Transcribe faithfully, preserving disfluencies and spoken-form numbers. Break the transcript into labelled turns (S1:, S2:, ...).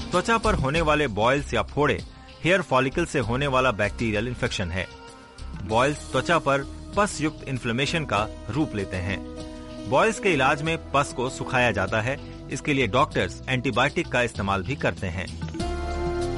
S1: त्वचा पर होने वाले बॉयल्स या फोड़े हेयर फॉलिकल से होने वाला बैक्टीरियल इन्फेक्शन है। बॉयल्स त्वचा पर पस युक्त इन्फ्लेमेशन का रूप लेते हैं। बॉयल्स के इलाज में पस को सुखाया जाता है। इसके लिए डॉक्टर्स एंटीबायोटिक का इस्तेमाल भी करते हैं।